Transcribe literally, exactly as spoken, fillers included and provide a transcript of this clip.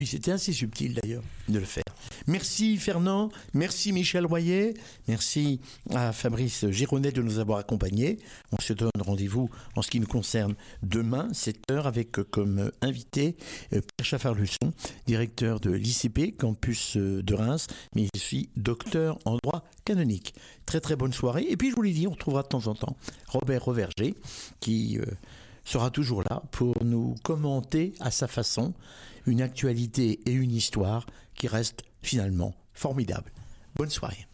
C'était assez subtil d'ailleurs de le faire. Merci Fernand, merci Michel Royer, merci à Fabrice Gironet de nous avoir accompagnés. On se donne rendez-vous en ce qui nous concerne demain, sept heures, avec comme invité Pierre Chaffard-Luçon, directeur de l'I C P, campus de Reims, mais aussi docteur en droit canonique. Très très bonne soirée. Et puis je vous l'ai dit, on retrouvera de temps en temps Robert Reverger qui euh, sera toujours là pour nous commenter à sa façon une actualité et une histoire qui restent finalement formidables. Bonne soirée.